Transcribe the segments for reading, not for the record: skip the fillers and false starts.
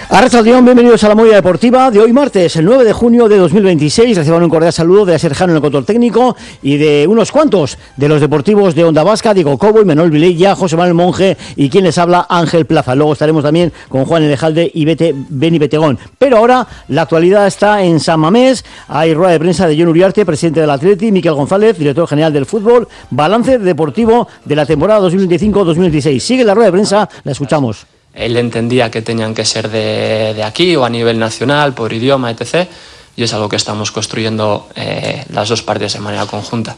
Arrachaldeón, bienvenidos a la Movida Deportiva de hoy martes, el 9 de junio de 2026. Reciban un cordial saludo de Aser Jano en el control técnico y de unos cuantos de los deportivos de Onda Vasca, Diego Cobo y Manuel Vilella, José Manuel Monge y quien les habla, Ángel Plaza. Luego estaremos también con Juan Elejalde y Beni Betegón. Pero ahora la actualidad está en San Mamés. Hay rueda de prensa de Jon Uriarte, presidente del Atleti, Miquel González, director general del fútbol, balance deportivo de la temporada 2025-2026. Sigue la rueda de prensa, la escuchamos. Él entendía que tenían que ser de aquí o a nivel nacional, por idioma, etc. Y es algo que estamos construyendo las dos partes de manera conjunta.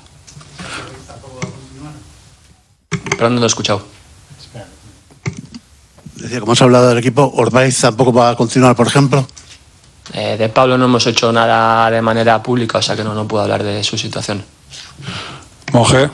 Perdón, no lo he escuchado. Decía, como has hablado del equipo, Ordaiz tampoco va a continuar, por ejemplo. De Pablo no hemos hecho nada de manera pública, o sea que no puedo hablar de su situación. Monge.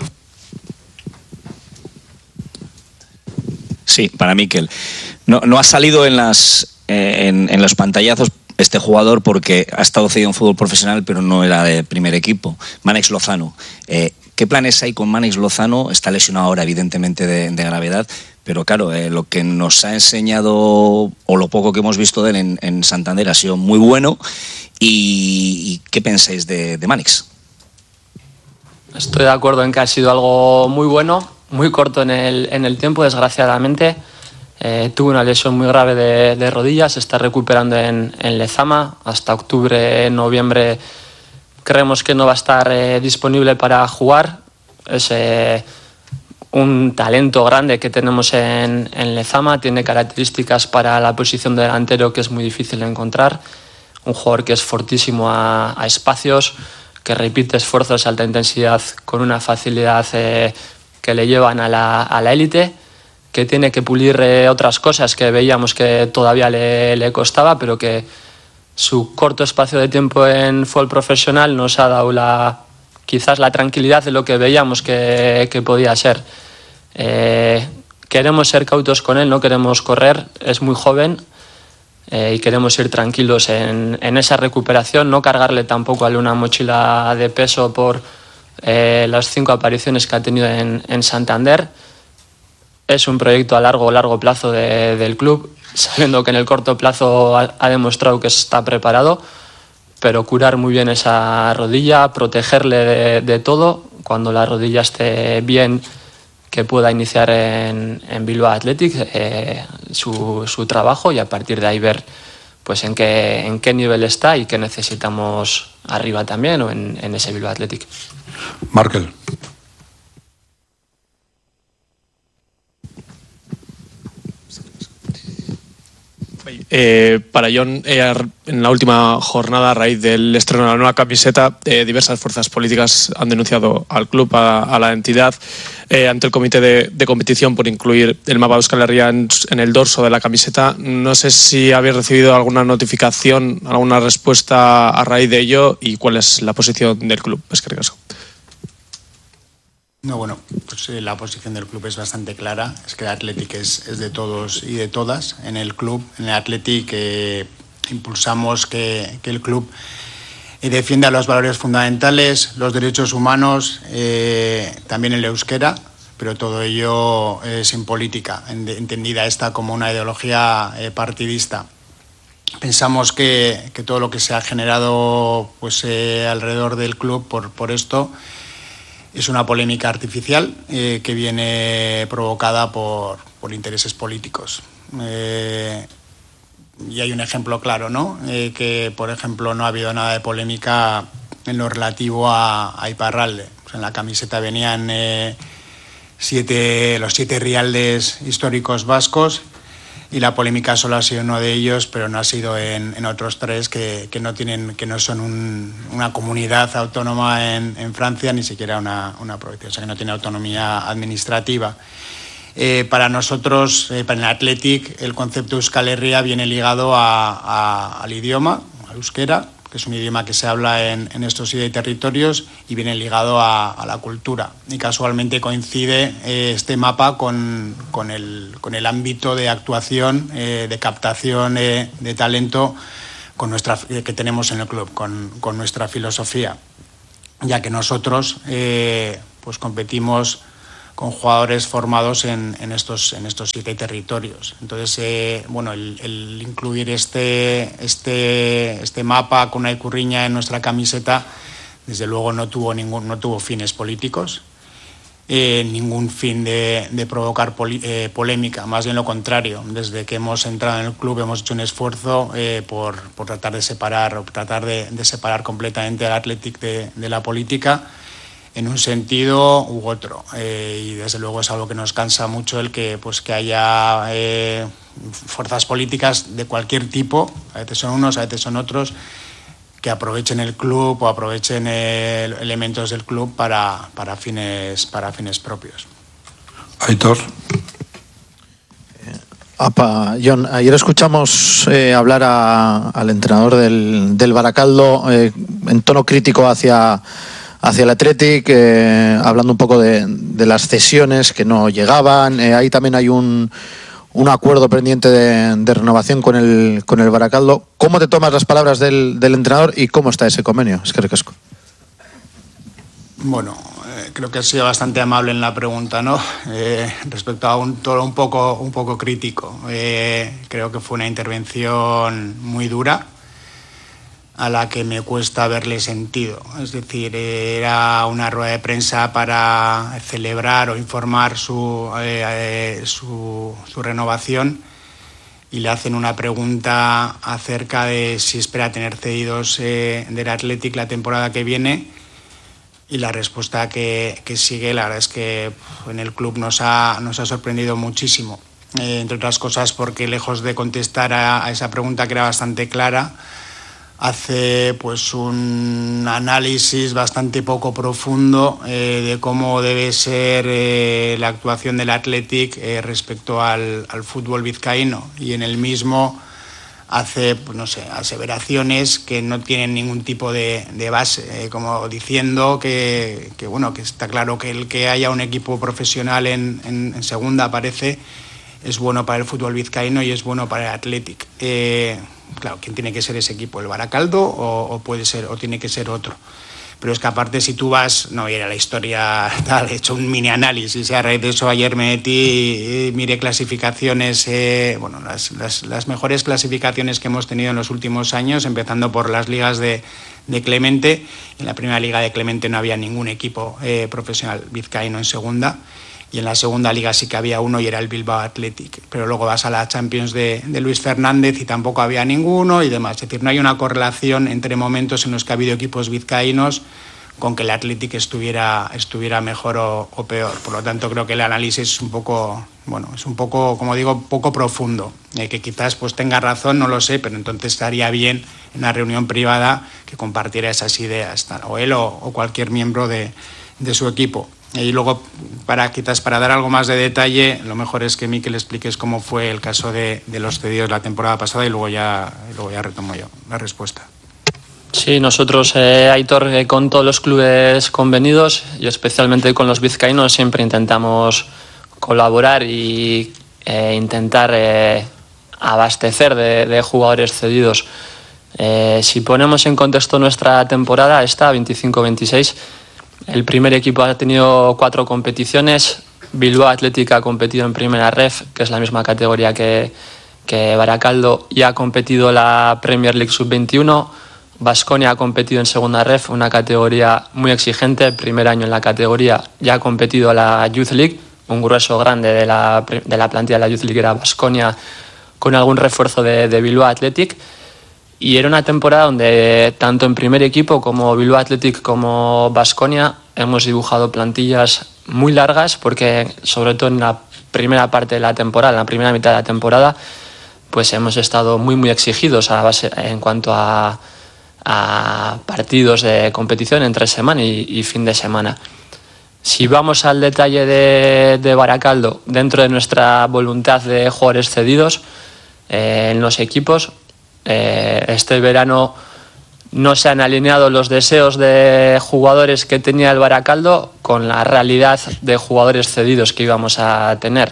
Sí, para Miquel. No ha salido en los pantallazos este jugador porque ha estado cedido en fútbol profesional, pero no era de primer equipo. Mánex Lozano. ¿Qué planes hay con Mánex Lozano? Está lesionado ahora, evidentemente, de gravedad, pero claro, lo que nos ha enseñado, o lo poco que hemos visto de él en Santander, ha sido muy bueno. ¿Y qué pensáis de Mánex? Estoy de acuerdo en que ha sido algo muy bueno, muy corto en el tiempo, desgraciadamente. Tuvo una lesión muy grave de rodillas, se está recuperando en Lezama. Hasta octubre, noviembre creemos que no va a estar disponible para jugar. Es un talento grande que tenemos en Lezama, tiene características para la posición de delantero que es muy difícil de encontrar. Un jugador que es fortísimo a espacios, que repite esfuerzos de alta intensidad con una facilidad que le llevan a la élite, que tiene que pulir otras cosas que veíamos que todavía le costaba, pero que su corto espacio de tiempo en fútbol profesional nos ha dado quizás la tranquilidad de lo que veíamos que podía ser. Queremos ser cautos con él, no queremos correr, es muy joven y queremos ir tranquilos en esa recuperación, no cargarle tampoco a una mochila de peso por las 5 apariciones que ha tenido en Santander. Es un proyecto a largo plazo del club, sabiendo que en el corto plazo ha demostrado que está preparado, pero curar muy bien esa rodilla, protegerle de todo, cuando la rodilla esté bien, que pueda iniciar en Bilbao Athletic su trabajo, y a partir de ahí ver pues en qué nivel está y qué necesitamos arriba también o en ese Bilbao Athletic. Markel. Para Jon, en la última jornada, a raíz del estreno de la nueva camiseta, diversas fuerzas políticas han denunciado al club, a la entidad, ante el comité de competición por incluir el mapa de Euskal Herria en el dorso de la camiseta. No sé si habéis recibido alguna notificación, alguna respuesta a raíz de ello, y cuál es la posición del club. Eskerrik asko. No, bueno, pues la posición del club es bastante clara. Es que el Athletic es de todos y de todas. En el club, en el Athletic, impulsamos que el club defienda los valores fundamentales, los derechos humanos, también el euskera, pero todo ello sin política, entendida esta como una ideología partidista. Pensamos que todo lo que se ha generado pues alrededor del club por esto es una polémica artificial que viene provocada por intereses políticos. Y hay un ejemplo claro, ¿no? Que, por ejemplo, no ha habido nada de polémica en lo relativo a Iparralde. Pues en la camiseta venían los 7 rialdes históricos vascos, y la polémica solo ha sido uno de ellos, pero no ha sido en otros 3 que no son una comunidad autónoma en Francia, ni siquiera una provincia, o sea que no tiene autonomía administrativa. Para nosotros, para el Athletic, el concepto Euskal Herria viene ligado al idioma, al euskera, que es un idioma que se habla en estos 7 territorios, y viene ligado a la cultura. Y casualmente coincide este mapa con el ámbito de actuación, de captación de talento que tenemos en el club, con nuestra filosofía, ya que nosotros pues competimos jugadores formados en estos 7 territorios. Entonces, bueno, el incluir este mapa con una Ikurriña en nuestra camiseta, desde luego no tuvo fines políticos, ningún fin de provocar polémica, más bien lo contrario. Desde que hemos entrado en el club hemos hecho un esfuerzo por tratar de separar completamente al Athletic de la política, en un sentido u otro, y desde luego es algo que nos cansa mucho el que haya fuerzas políticas de cualquier tipo, a veces son unos, a veces son otros, que aprovechen el club o aprovechen elementos del club para fines propios. Aitor. John, ayer escuchamos hablar al entrenador del Baracaldo en tono crítico hacia el Athletic, hablando un poco de las cesiones que no llegaban. Ahí también hay un acuerdo pendiente de renovación con el Baracaldo. ¿Cómo te tomas las palabras del entrenador y cómo está ese convenio? Es que recasco. Bueno, creo que ha sido bastante amable en la pregunta, ¿no? Respecto a un tono un poco crítico. Creo que fue una intervención muy dura, a la que me cuesta verle sentido. Es decir, era una rueda de prensa para celebrar o informar su renovación, y le hacen una pregunta acerca de si espera tener cedidos del Athletic la temporada que viene, y la respuesta que sigue, la verdad es que en el club nos ha sorprendido muchísimo, entre otras cosas porque, lejos de contestar a esa pregunta, que era bastante clara, hace pues un análisis bastante poco profundo de cómo debe ser la actuación del Athletic respecto al fútbol vizcaíno, y en el mismo hace, pues no sé, aseveraciones que no tienen ningún tipo de base, como diciendo que bueno, que está claro que el que haya un equipo profesional en segunda, parece, es bueno para el fútbol vizcaíno y es bueno para el Athletic. Claro, ¿quién tiene que ser ese equipo? ¿El Baracaldo o puede ser, o tiene que ser otro? Pero es que aparte, si tú vas, no ir a la historia, tal, he hecho un mini análisis, y a raíz de eso ayer me metí y miré clasificaciones, bueno, las mejores clasificaciones que hemos tenido en los últimos años, empezando por las ligas de Clemente. En la primera liga de Clemente no había ningún equipo profesional vizcaíno en segunda, y en la segunda liga sí que había uno, y era el Bilbao Athletic, pero luego vas a la Champions de Luis Fernández y tampoco había ninguno y demás. Es decir, no hay una correlación entre momentos en los que ha habido equipos vizcaínos con que el Athletic estuviera mejor o peor. Por lo tanto, creo que el análisis es un poco, como digo, poco profundo, que quizás pues tenga razón, no lo sé, pero entonces estaría bien en una reunión privada que compartiera esas ideas, o él o cualquier miembro de su equipo. Y luego, para dar algo más de detalle, lo mejor es que Mikel expliques cómo fue el caso de los cedidos la temporada pasada, y luego ya retomo yo la respuesta. Sí, nosotros, Aitor, con todos los clubes convenidos y especialmente con los vizcaínos, siempre intentamos colaborar y intentar abastecer de jugadores cedidos. Si ponemos en contexto nuestra temporada, esta 25-26, el primer equipo ha tenido 4 competiciones. Bilbao Athletic ha competido en primera ref, que es la misma categoría que Baracaldo, y ha competido la Premier League Sub-21. Baskonia ha competido en segunda ref, una categoría muy exigente, primer año en la categoría. Ya ha competido la Youth League, un grueso grande de la plantilla de la Youth League era Baskonia, con algún refuerzo de Bilbao Athletic. Y era una temporada donde tanto en primer equipo como Bilbao Athletic como Baskonia hemos dibujado plantillas muy largas, porque sobre todo en la primera parte de la temporada, en la primera mitad de la temporada, pues hemos estado muy exigidos en cuanto a partidos de competición entre semana y fin de semana. Si vamos al detalle de Baracaldo, dentro de nuestra voluntad de jugadores cedidos en los equipos, este verano no se han alineado los deseos de jugadores que tenía el Baracaldo con la realidad de jugadores cedidos que íbamos a tener.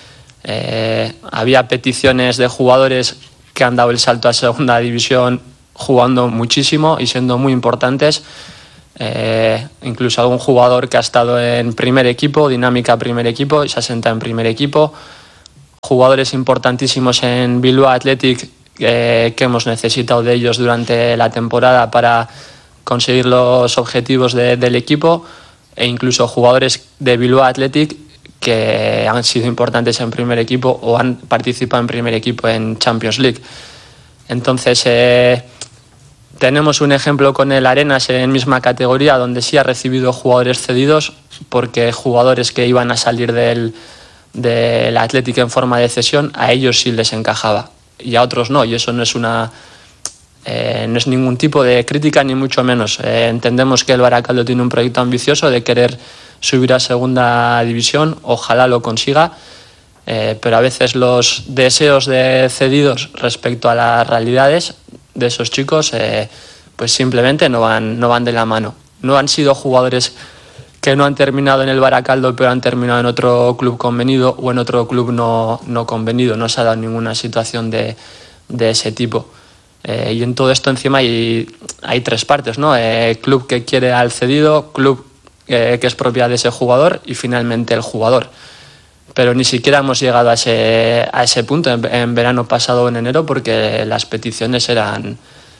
Había peticiones de jugadores que han dado el salto a segunda división jugando muchísimo y siendo muy importantes, incluso algún jugador que ha estado en primer equipo, dinámica primer equipo, y se ha sentado en primer equipo. Jugadores importantísimos en Bilbao Athletic que hemos necesitado de ellos durante la temporada para conseguir los objetivos del equipo, e incluso jugadores de Bilbao Athletic que han sido importantes en primer equipo o han participado en primer equipo en Champions League. Entonces tenemos un ejemplo con el Arenas en misma categoría, donde sí ha recibido jugadores cedidos, porque jugadores que iban a salir del Athletic en forma de cesión, a ellos sí les encajaba y a otros no, y eso no es no es ningún tipo de crítica, ni mucho menos. Entendemos que el Baracaldo tiene un proyecto ambicioso de querer subir a segunda división, ojalá lo consiga, pero a veces los deseos de cedidos respecto a las realidades de esos chicos pues simplemente no van de la mano. No han sido jugadores que no han terminado en el Baracaldo pero han terminado en otro club convenido o en otro club no convenido. No se ha dado ninguna situación de ese tipo. Y en todo esto encima hay tres partes, ¿no? Club que quiere al cedido, club que es propiedad de ese jugador y finalmente el jugador. Pero ni siquiera hemos llegado a ese punto en verano pasado o en enero, porque las peticiones eran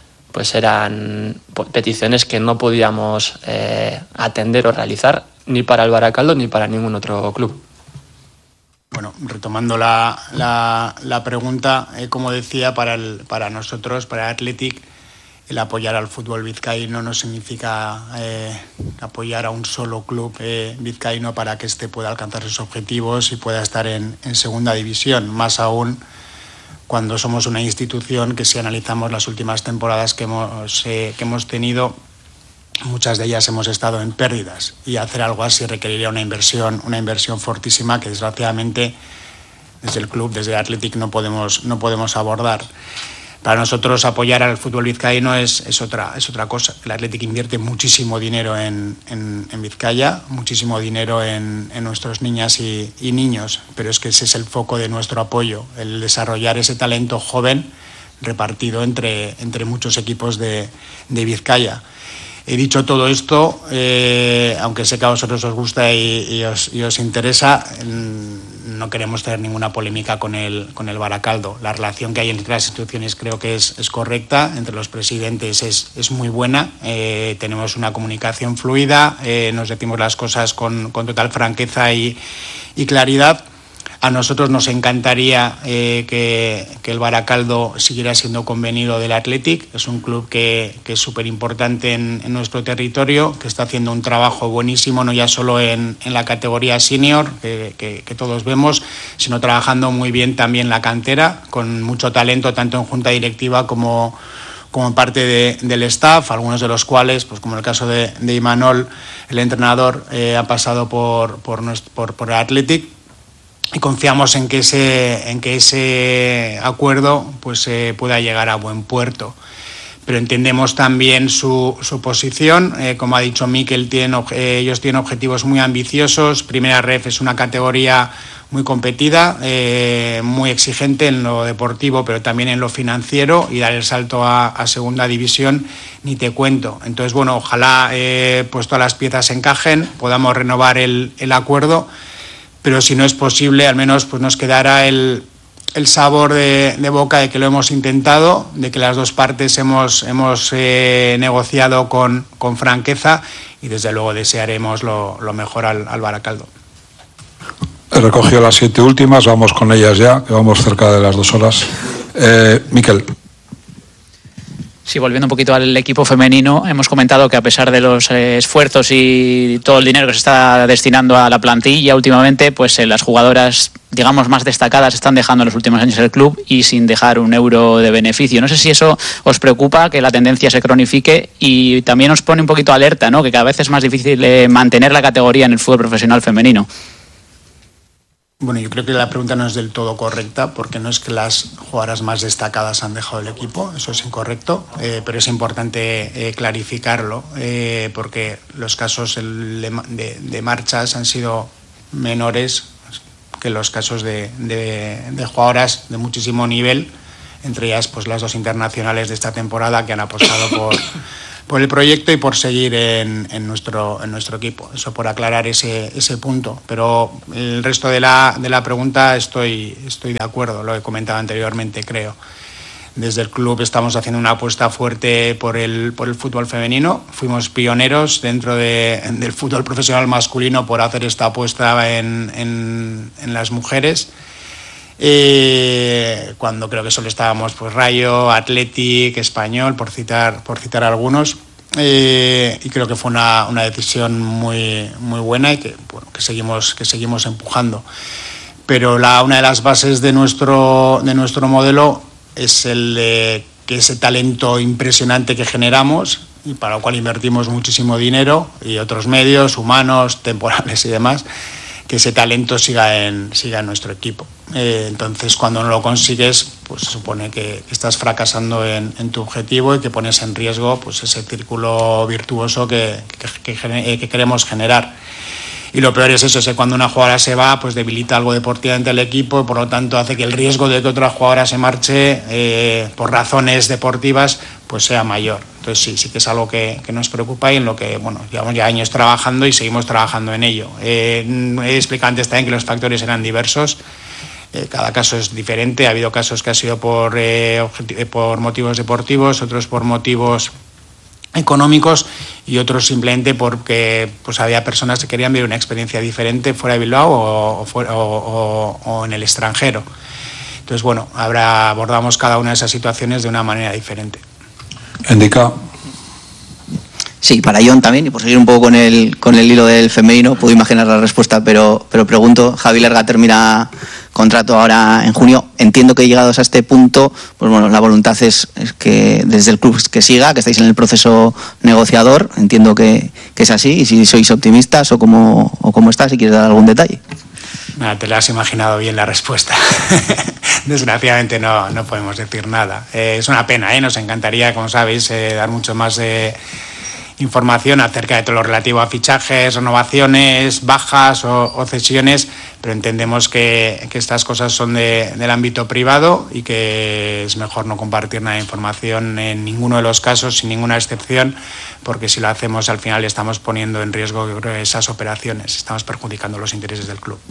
peticiones que no podíamos atender o realizar ni para el Baracaldo ni para ningún otro club. Bueno, retomando la pregunta, como decía, para nosotros, para Athletic, el apoyar al fútbol vizcaíno no significa apoyar a un solo club vizcaíno para que éste pueda alcanzar sus objetivos y pueda estar en segunda división, más aún cuando somos una institución que, si analizamos las últimas temporadas que hemos tenido, muchas de ellas hemos estado en pérdidas, y hacer algo así requeriría una inversión fortísima que desgraciadamente desde el club, desde Athletic, no podemos abordar. Para nosotros apoyar al fútbol vizcaíno es otra cosa. El Athletic invierte muchísimo dinero en Vizcaya, muchísimo dinero en nuestras niñas y niños, pero es que ese es el foco de nuestro apoyo, el desarrollar ese talento joven repartido entre muchos equipos de Vizcaya. He dicho todo esto, aunque sé que a vosotros os gusta y os interesa, no queremos tener ninguna polémica con el Baracaldo. La relación que hay entre las instituciones creo que es correcta, entre los presidentes es muy buena, tenemos una comunicación fluida, nos decimos las cosas con total franqueza y claridad. A nosotros nos encantaría que el Baracaldo siguiera siendo convenido del Athletic. Es un club que es súper importante en nuestro territorio, que está haciendo un trabajo buenísimo, no ya solo en la categoría senior, que todos vemos, sino trabajando muy bien también la cantera, con mucho talento tanto en junta directiva como en parte del staff, algunos de los cuales, pues como el caso de Imanol, el entrenador, ha pasado por Athletic. Y confiamos en que ese acuerdo pues pueda llegar a buen puerto. Pero entendemos también su posición. Como ha dicho Mikel, ellos tienen objetivos muy ambiciosos. Primera Ref es una categoría muy competida, muy exigente en lo deportivo, pero también en lo financiero, y dar el salto a segunda división ni te cuento. Entonces, bueno, ojalá pues todas las piezas encajen, podamos renovar el acuerdo. Pero si no es posible, al menos pues nos quedará el sabor de boca de que lo hemos intentado, de que las dos partes hemos negociado con franqueza, y desde luego desearemos lo mejor al Baracaldo. He recogido las 7 últimas, vamos con ellas ya, que vamos cerca de las 2 horas. Mikel. Sí, volviendo un poquito al equipo femenino, hemos comentado que a pesar de los esfuerzos y todo el dinero que se está destinando a la plantilla últimamente, pues las jugadoras, digamos, más destacadas están dejando en los últimos años el club y sin dejar un euro de beneficio. No sé si eso os preocupa, que la tendencia se cronifique, y también os pone un poquito alerta, ¿no?, que cada vez es más difícil mantener la categoría en el fútbol profesional femenino. Bueno, yo creo que la pregunta no es del todo correcta, porque no es que las jugadoras más destacadas han dejado el equipo, eso es incorrecto, pero es importante clarificarlo, porque los casos de marchas han sido menores que los casos de jugadoras de muchísimo nivel, entre ellas pues las 2 internacionales de esta temporada que han apostado el proyecto y por seguir en nuestro equipo. Eso por aclarar ese punto. Pero el resto de la pregunta estoy de acuerdo, lo he comentado anteriormente, creo. Desde el club estamos haciendo una apuesta fuerte por el fútbol femenino. Fuimos pioneros dentro del fútbol profesional masculino por hacer esta apuesta en las mujeres. Cuando creo que solo estábamos pues Rayo, Athletic, Español, por citar algunos. Y creo que fue una decisión muy buena y que seguimos empujando. Pero una de las bases de nuestro modelo es el de que ese talento impresionante que generamos y para lo cual invertimos muchísimo dinero y otros medios humanos, temporales y demás, que ese talento siga en nuestro equipo. Entonces, cuando no lo consigues, pues se supone que estás fracasando en tu objetivo y que pones en riesgo pues ese círculo virtuoso que queremos generar. Y lo peor es eso, es que cuando una jugadora se va, pues debilita algo deportivamente al equipo y por lo tanto hace que el riesgo de que otra jugadora se marche por razones deportivas pues sea mayor. Entonces sí que es algo que nos preocupa y en lo que llevamos ya años trabajando y seguimos trabajando en ello. He explicado antes también que los factores eran diversos. Cada caso es diferente. Ha habido casos que ha sido por motivos deportivos, otros por motivos económicos y otros simplemente porque pues había personas que querían vivir una experiencia diferente fuera de Bilbao o en el extranjero. Entonces, abordamos cada una de esas situaciones de una manera diferente. Indica. Sí, para Jon también, y por seguir un poco con el hilo del femenino, puedo imaginar la respuesta, pero pregunto, Javi Lerga termina contrato ahora en junio. Entiendo que llegados a este punto, pues la voluntad es que desde el club que siga, que estáis en el proceso negociador, entiendo que es así, y si sois optimistas o cómo está, si quieres dar algún detalle. Te lo has imaginado bien la respuesta. Desgraciadamente no podemos decir nada. Es una pena, nos encantaría, como sabéis, dar mucho más información acerca de todo lo relativo a fichajes, renovaciones, bajas o cesiones, pero entendemos que estas cosas son del ámbito privado y que es mejor no compartir nada de información en ninguno de los casos, sin ninguna excepción, porque si lo hacemos al final estamos poniendo en riesgo, yo creo, esas operaciones, estamos perjudicando los intereses del club.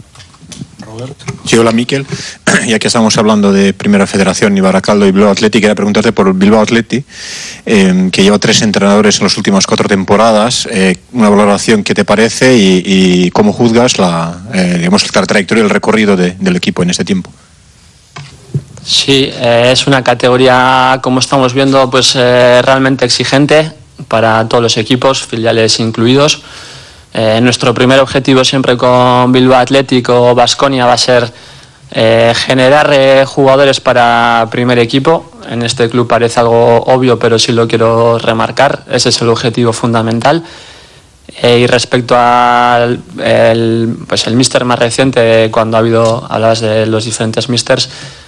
Sí, hola Miquel, ya que estamos hablando de Primera Federación y Baracaldo y Bilbao Athletic, quería preguntarte por Bilbao Athletic, que lleva 3 entrenadores en las últimas 4 temporadas, una valoración que te parece y cómo juzgas la trayectoria y el recorrido del equipo en este tiempo. Sí, es una categoría, como estamos viendo, pues realmente exigente para todos los equipos, filiales incluidos. Nuestro primer objetivo siempre con Bilbao Athletic o Baskonia va a ser generar jugadores para primer equipo. En este club parece algo obvio, pero sí lo quiero remarcar. Ese es el objetivo fundamental. Y respecto al el míster más reciente, cuando hablabas de los diferentes místers,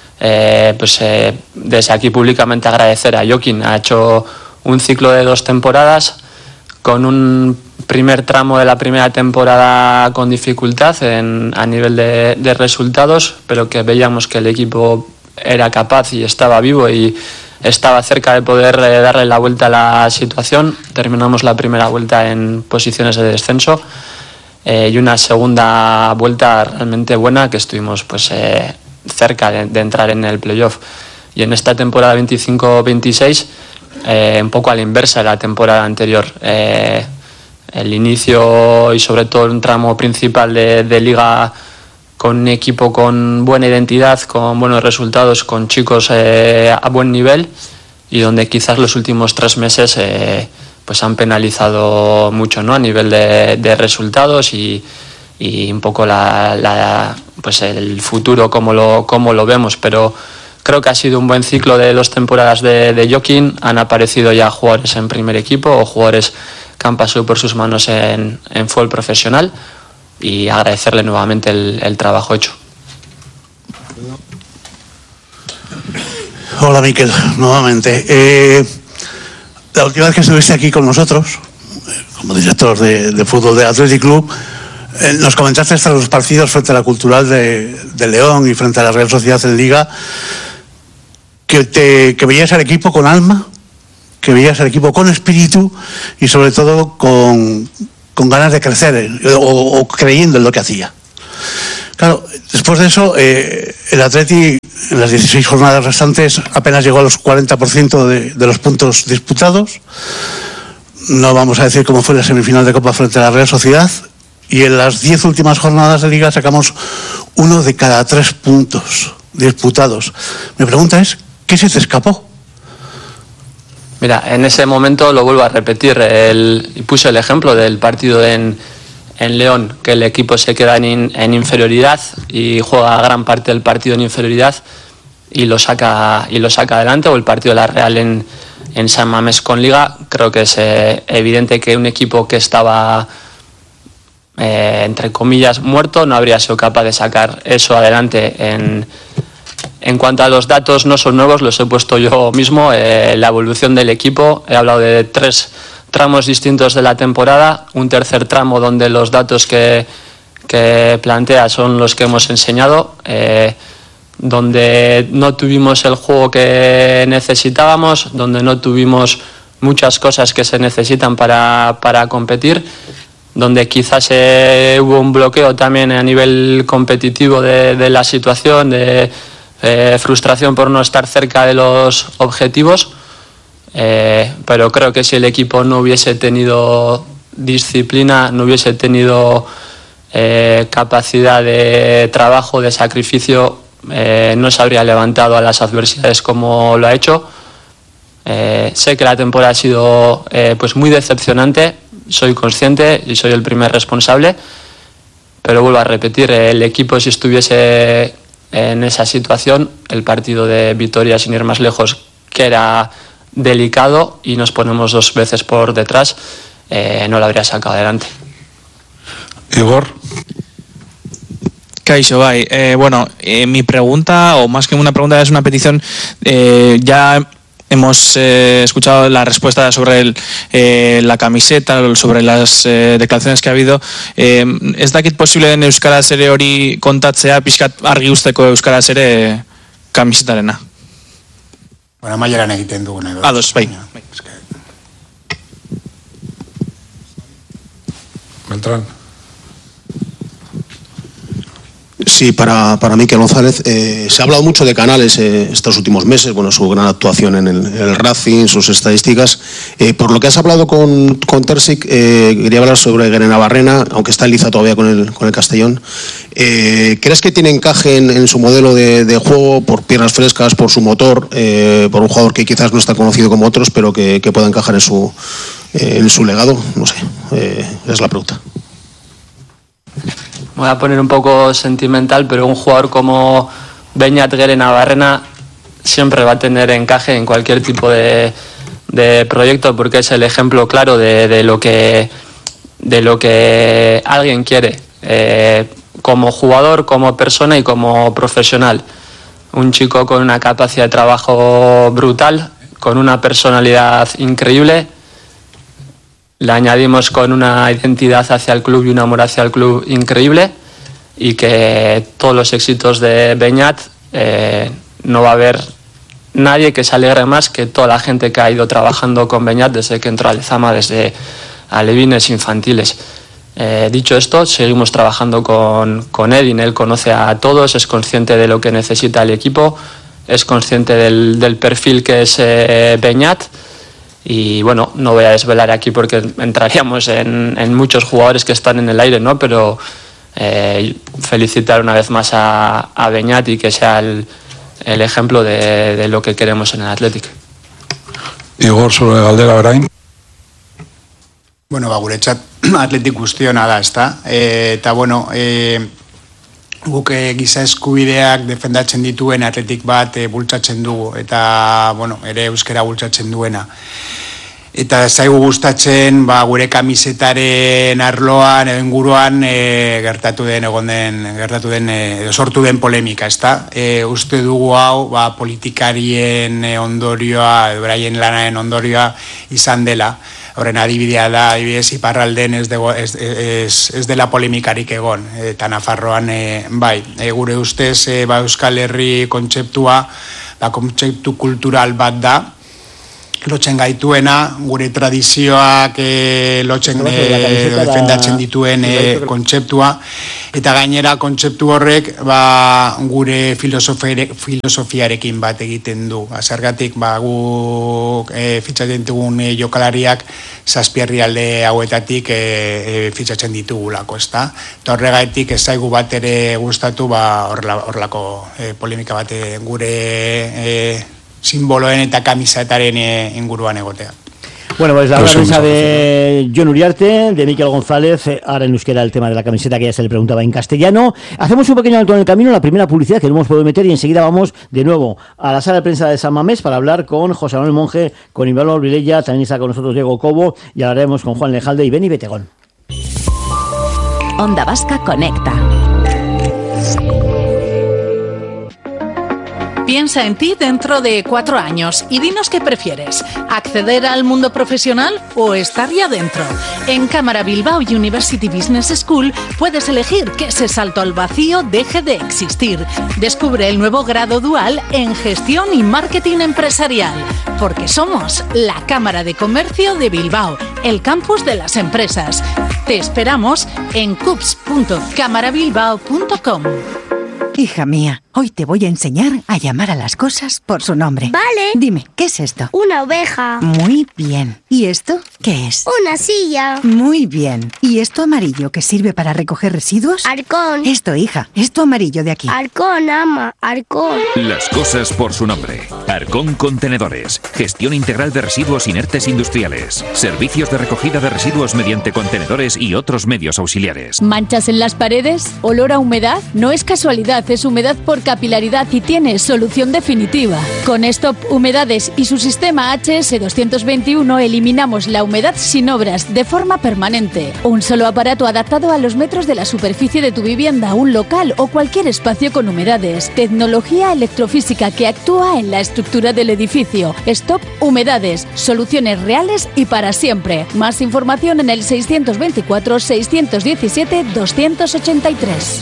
desde aquí públicamente agradecer a Jokin. Ha hecho un ciclo de 2 temporadas con un primer tramo de la primera temporada con dificultad a nivel de resultados, pero que veíamos que el equipo era capaz y estaba vivo y estaba cerca de poder darle la vuelta a la situación. Terminamos la primera vuelta en posiciones de descenso y una segunda vuelta realmente buena, que estuvimos cerca de entrar en el playoff. Y en esta temporada 25-26, un poco a la inversa de la temporada anterior. El inicio y sobre todo un tramo principal de liga con un equipo con buena identidad, con buenos resultados, con chicos a buen nivel, y donde quizás los últimos 3 meses han penalizado mucho, ¿no?, a nivel de resultados y un poco el futuro como lo vemos. Pero creo que ha sido un buen ciclo de 2 temporadas de Jokin. Han aparecido ya jugadores en primer equipo o jugadores que han pasado por sus manos en fútbol profesional, y agradecerle nuevamente el trabajo hecho. Hola Miquel, nuevamente. La última vez que estuviste aquí con nosotros, como director de fútbol de Athletic Club, nos comentaste hasta los partidos frente a la Cultural de León y frente a la Real Sociedad en Liga, que veías al equipo con alma, que veías el equipo con espíritu y sobre todo con ganas de crecer o creyendo en lo que hacía. Claro, después de eso, el Atleti en las 16 jornadas restantes apenas llegó a los 40% de los puntos disputados. No vamos a decir cómo fue la semifinal de Copa frente a la Real Sociedad. Y en las 10 últimas jornadas de Liga sacamos 1 de cada 3 puntos disputados. Mi pregunta es, ¿qué se te escapó? Mira, en ese momento lo vuelvo a repetir, y puse el ejemplo del partido en León, que el equipo se queda en inferioridad y juega gran parte del partido en inferioridad y lo saca adelante, o el partido de la Real en San Mamés con Liga. Creo que es evidente que un equipo que estaba entre comillas muerto no habría sido capaz de sacar eso adelante. En cuanto a los datos, no son nuevos, los he puesto yo mismo. La evolución del equipo, he hablado de 3 tramos distintos de la temporada, un tercer tramo donde los datos que plantea son los que hemos enseñado, donde no tuvimos el juego que necesitábamos, donde no tuvimos muchas cosas que se necesitan para competir, donde quizás hubo un bloqueo también a nivel competitivo de la situación, de frustración por no estar cerca de los objetivos, pero creo que si el equipo no hubiese tenido disciplina, no hubiese tenido capacidad de trabajo, de sacrificio, no se habría levantado a las adversidades como lo ha hecho. Sé que la temporada ha sido pues muy decepcionante, soy consciente y soy el primer responsable, pero vuelvo a repetir, el equipo, si estuviese en esa situación, el partido de Vitoria, sin ir más lejos, que era delicado y nos ponemos 2 veces por detrás, no lo habría sacado adelante. Igor. Kaixo, bai. Mi pregunta, o más que una pregunta, es una petición. Ya hemos escuchado la respuesta sobre la camiseta, sobre las declaraciones que ha habido. Ez dakit posible den euskaraz ere hori kontatzea, pixkat argi usteko euskaraz ere kamisetarena. Bueno, amaieran egiten duguna. Ados, bai. Beltrán. Sí, para Mikel González, se ha hablado mucho de Canales estos últimos meses, bueno, su gran actuación en el Racing, sus estadísticas. Por lo que has hablado con Terzic, quería hablar sobre Guerena-Barrena, aunque está en liza todavía con el Castellón. ¿Crees que tiene encaje en su modelo de juego, por piernas frescas, por su motor, por un jugador que quizás no está conocido como otros, pero que pueda encajar en su legado? No sé, es la pregunta. Voy a poner un poco sentimental, pero un jugador como Beñat Guerena-Barrena siempre va a tener encaje en cualquier tipo de proyecto, porque es el ejemplo claro de lo que alguien quiere, como jugador, como persona y como profesional. Un chico con una capacidad de trabajo brutal, con una personalidad increíble. Le añadimos con una identidad hacia el club y un amor hacia el club increíble, y que todos los éxitos de Beñat, no va a haber nadie que se alegre más que toda la gente que ha ido trabajando con Beñat desde que entró a Lezama, desde alevines infantiles. Dicho esto, seguimos trabajando con Edin. Él conoce a todos, es consciente de lo que necesita el equipo, es consciente del perfil que es Beñat. Y bueno, no voy a desvelar aquí porque entraríamos en muchos jugadores que están en el aire, ¿no? Pero felicitar una vez más a Beñat y que sea el ejemplo de lo que queremos en el Athletic. Igor, sobre Galdera Berain. Bueno, guretzat Athletic guztiona da, ezta? Eta bueno, guk giza eskubideak defendatzen dituen Athletic bat bultzatzen dugu, eta bueno, ere euskara bultzatzen duena. Eta zaigu gustatzen, gure kamisetaren arloan edo inguruan sortu den polemika, ezta? Uste dugu hau politikarien ondorioa, beraien lanaren ondorioa izan dela. Horren adibidea da, adibidez, Iparralden ez dela polemikarik egon, eta Nafarroan bai. Gure ustez, Euskal Herri kontzeptua, kontzeptu kultural bat da, lotzen gaituena, gure tradizioak lotzen defendatzen dituen kontzeptua, eta gainera kontzeptu horrek gure filosofiarekin bat egiten du. Zergatik guk fitxatzen ditugun jokalariak 7 herrialde hauetatik fitxatzen ditugulako, ezta? Eta horregatik ez zaigu bat ere gustatu horrelako polemika bat gure simboloen eta kamisetaren inguruan egotea. Bueno, pues la prensa de Jon Uriarte, de Mikel González, ahora en euskera el tema de la camiseta que ya se le preguntaba en castellano. Hacemos un pequeño alto en el camino, la primera publicidad que no hemos podido meter, y enseguida vamos de nuevo a la sala de prensa de San Mamés para hablar con José Manuel Monge, con Imanol Vilella, también está con nosotros Diego Cobo, y hablaremos con Juan Lejalde y Beni Betegón. Onda Vasca Conecta. Piensa en ti dentro de 4 años y dinos qué prefieres, acceder al mundo profesional o estar ya dentro. En Cámara Bilbao University Business School puedes elegir que ese salto al vacío deje de existir. Descubre el nuevo grado dual en Gestión y Marketing Empresarial, porque somos la Cámara de Comercio de Bilbao, el campus de las empresas. Te esperamos en cups.camarabilbao.com. Hija mía, hoy te voy a enseñar a llamar a las cosas por su nombre. Vale. Dime, ¿qué es esto? Una oveja. Muy bien. ¿Y esto qué es? Una silla. Muy bien. ¿Y esto amarillo que sirve para recoger residuos? Arcón. Esto, hija, esto amarillo de aquí. Arcón, ama, Arcón. Las cosas por su nombre. Arcón Contenedores. Gestión integral de residuos inertes industriales. Servicios de recogida de residuos mediante contenedores y otros medios auxiliares. ¿Manchas en las paredes? ¿Olor a humedad? No es casualidad, es humedad por capilaridad y tiene solución definitiva. Con Stop Humedades y su sistema HS221 eliminamos la humedad sin obras de forma permanente. Un solo aparato adaptado a los metros de la superficie de tu vivienda, un local o cualquier espacio con humedades. Tecnología electrofísica que actúa en la estructura del edificio. Stop Humedades. Soluciones reales y para siempre. Más información en el 624 617 283.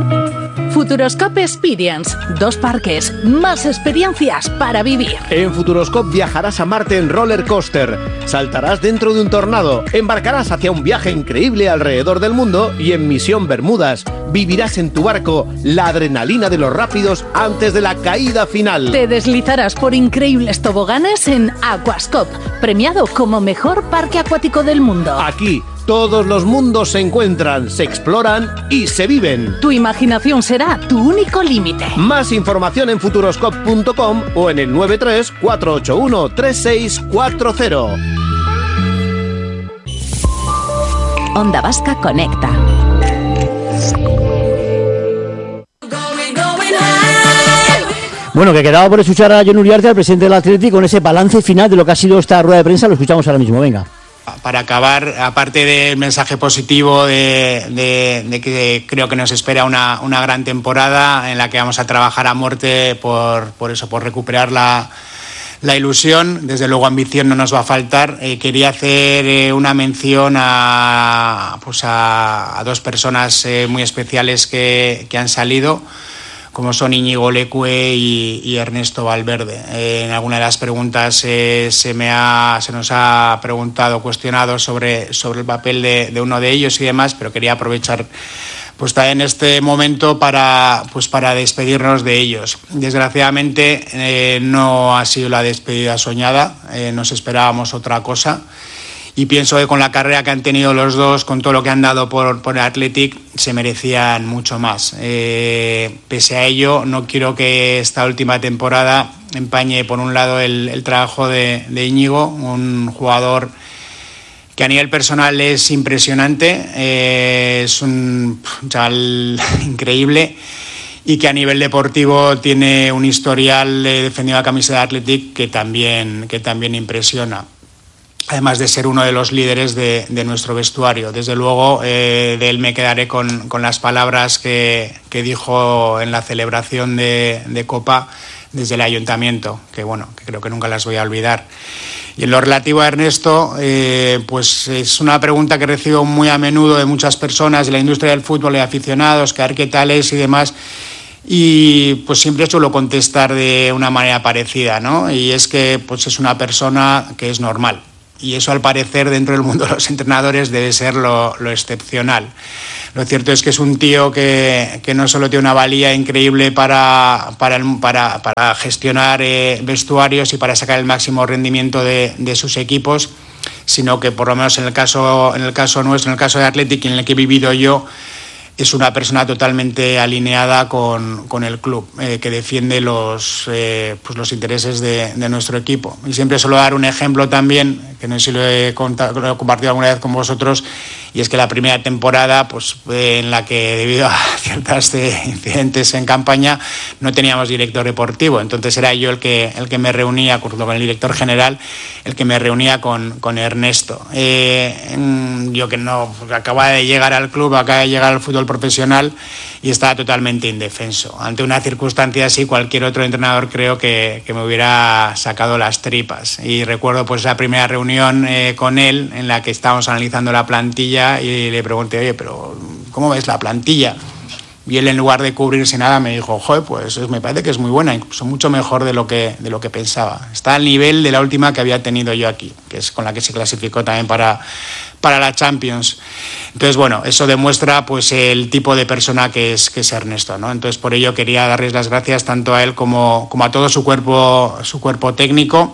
Futuroscope Experience. 2 parques, más experiencias para vivir. En Futuroscope viajarás a Marte en roller coaster, saltarás dentro de un tornado, embarcarás hacia un viaje increíble alrededor del mundo y en Misión Bermudas vivirás en tu barco la adrenalina de los rápidos antes de la caída final. Te deslizarás por increíbles toboganes en Aquascope, premiado como mejor parque acuático del mundo. Aquí todos los mundos se encuentran, se exploran y se viven. Tu imaginación será tu único límite. Más información en futuroscope.com o en el 93 481 3640. Onda Vasca Conecta. Bueno, que quedaba por escuchar a Jon Uriarte, al presidente del Athletic, con ese balance final de lo que ha sido esta rueda de prensa. Lo escuchamos ahora mismo, venga. Para acabar, aparte del mensaje positivo de que creo que nos espera una gran temporada en la que vamos a trabajar a muerte por recuperar la ilusión. Desde luego ambición no nos va a faltar. Quería hacer una mención a 2 personas muy especiales que han salido, como son Íñigo Leque y Ernesto Valverde. En alguna de las preguntas se nos ha preguntado, cuestionado sobre el papel de uno de ellos y demás, pero quería aprovechar también este momento para despedirnos de ellos. Desgraciadamente no ha sido la despedida soñada, nos esperábamos otra cosa. Y pienso que con la carrera que han tenido los dos, con todo lo que han dado por el Athletic, se merecían mucho más. Pese a ello, no quiero que esta última temporada empañe, por un lado, el trabajo de Íñigo, un jugador que a nivel personal es impresionante, es un chaval increíble, y que a nivel deportivo tiene un historial defendiendo la camiseta de Athletic que también impresiona. Además de ser uno de los líderes de nuestro vestuario. Desde luego, de él me quedaré con las palabras que dijo en la celebración de Copa desde el Ayuntamiento, que creo que nunca las voy a olvidar. Y en lo relativo a Ernesto, es una pregunta que recibo muy a menudo de muchas personas de la industria del fútbol y aficionados, que a ver qué tal es y demás. Y pues siempre suelo contestar de una manera parecida, ¿no? Y es que pues es una persona que es normal. Y eso, al parecer, dentro del mundo de los entrenadores debe ser lo excepcional. Lo cierto es que es un tío que no solo tiene una valía increíble para gestionar vestuarios y para sacar el máximo rendimiento de sus equipos, sino que, por lo menos en el caso nuestro, en el caso de Athletic, en el que he vivido yo, es una persona totalmente alineada con el club, que defiende los intereses de nuestro equipo. Y siempre suelo dar un ejemplo también, que no sé si lo he compartido alguna vez con vosotros, y es que la primera temporada, pues en la que, debido a ciertos incidentes en campaña, no teníamos director deportivo. Entonces era yo el que me reunía, junto con el director general, el que me reunía con Ernesto. Yo que no acababa de llegar al club, acababa de llegar al fútbol profesional y estaba totalmente indefenso. Ante una circunstancia así, cualquier otro entrenador creo que me hubiera sacado las tripas. Y recuerdo pues esa primera reunión con él, en la que estábamos analizando la plantilla, y le pregunté, oye, pero ¿cómo ves la plantilla? Y él, en lugar de cubrirse nada, me dijo, joder, pues me parece que es muy buena, incluso mucho mejor de lo que pensaba. Está al nivel de la última que había tenido yo aquí, que es con la que se clasificó también para la Champions. Entonces, bueno, eso demuestra pues el tipo de persona que es Ernesto, ¿no? Entonces, por ello quería darles las gracias tanto a él como a todo su cuerpo técnico,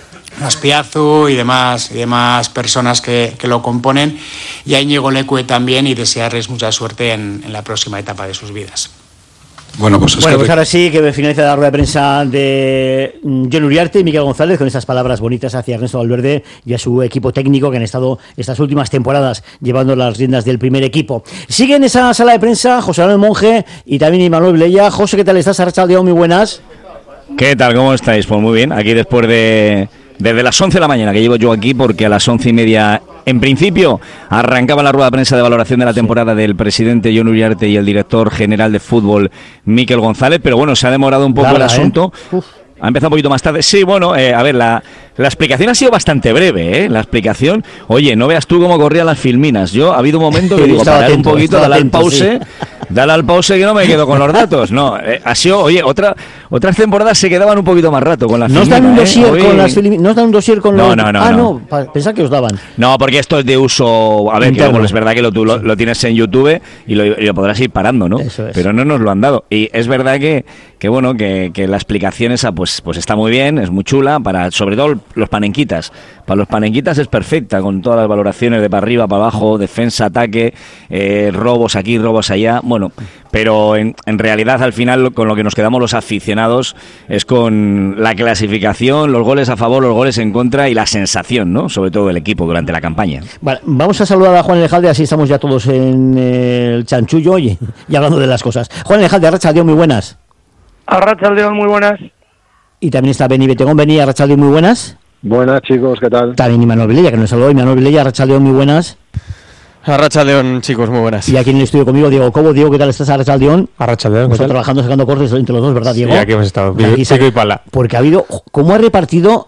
Azpiazu y demás personas que lo componen, y a Íñigo Leque también, y desearles mucha suerte en la próxima etapa de sus vidas. Bueno, pues ahora sí que finaliza la rueda de prensa de Jon Uriarte y Miquel González con estas palabras bonitas hacia Ernesto Valverde y a su equipo técnico, que han estado estas últimas temporadas llevando las riendas del primer equipo. Sigue en esa sala de prensa José Manuel Monje y también Imanol Vilella. José, ¿qué tal estás? Arratsaldeon, muy buenas. ¿Qué tal? ¿Cómo estáis? Pues muy bien, aquí después desde las 11 de la mañana que llevo yo aquí, porque a las 11:30 en principio arrancaba la rueda de prensa de valoración de la temporada del presidente Jon Uriarte y el director general de fútbol Miquel González, pero bueno, se ha demorado un poco el asunto. Ha empezado un poquito más tarde. Sí, bueno, a ver, la explicación ha sido bastante breve, ¿eh? La explicación, oye, no veas tú cómo corrían las filminas. Yo ha habido un momento que digo, parar un poquito, dale al pause, sí. Dale al pause, que no me quedo con los datos. No, ha sido, oye, otras temporadas se quedaban un poquito más rato con las filminas. ¿No dan un dossier con las filminas? ¿No dan un dossier con los...? No. Pensaba que os daban. No, porque esto es de uso... A ver, que luego es verdad que tú lo tienes en YouTube y lo podrás ir parando, ¿no? Eso es. Pero no nos lo han dado. Y es verdad que bueno, que la explicación esa pues está muy bien, es muy chula, sobre todo los panenquitas. Para los panenquitas es perfecta, con todas las valoraciones de para arriba, para abajo, defensa, ataque, robos aquí, robos allá. Bueno, pero en realidad al final con lo que nos quedamos los aficionados es con la clasificación, los goles a favor, los goles en contra y la sensación, ¿no? Sobre todo del equipo durante la campaña. Vale, vamos a saludar a Juan Elejalde, así estamos ya todos en el chanchullo y hablando de las cosas. Juan Elejalde, arratsaldeon, muy buenas. Arratsaldeon, muy buenas. Y también está Beni Betegón. Beni, arratsaldeon, muy buenas. Buenas, chicos, ¿qué tal? También Imanol Vilella, que nos saludó. Imanol Vilella, arratsaldeon, muy buenas. Arratsaldeon, chicos, muy buenas. Y aquí en el estudio conmigo, Diego Cobo. Diego, ¿qué tal estás? Arratsaldeon. Arratsaldeon, ¿qué tal? Trabajando, sacando cortes entre los dos, ¿verdad, Diego? Sí, aquí hemos estado, pico y pala. Porque ha habido, ¿cómo ha repartido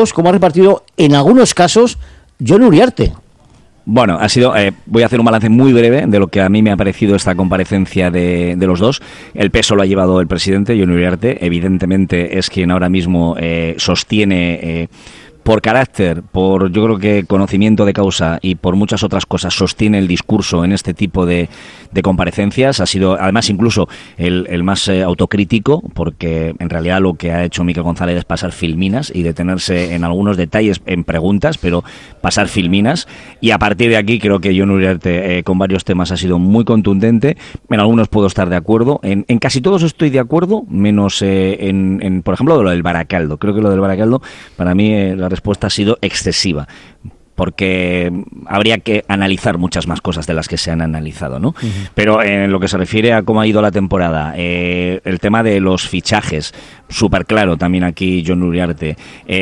en algunos casos Jon Uriarte? Bueno, voy a hacer un balance muy breve de lo que a mí me ha parecido esta comparecencia de los dos. El peso lo ha llevado el presidente, Jon Uriarte. Evidentemente es quien ahora mismo sostiene... por carácter, por yo creo que conocimiento de causa y por muchas otras cosas sostiene el discurso en este tipo de comparecencias. Ha sido además incluso el más autocrítico, porque en realidad lo que ha hecho Miquel González es pasar filminas y detenerse en algunos detalles en preguntas, pero pasar filminas, y a partir de aquí creo que Jon Uriarte con varios temas ha sido muy contundente. En algunos puedo estar de acuerdo, en casi todos estoy de acuerdo, menos en por ejemplo lo del Baracaldo. Creo que lo del Baracaldo para mí la respuesta ha sido excesiva, porque habría que analizar muchas más cosas de las que se han analizado, ¿no? Uh-huh. Pero en lo que se refiere a cómo ha ido la temporada, el tema de los fichajes, súper claro también aquí Jon Uriarte,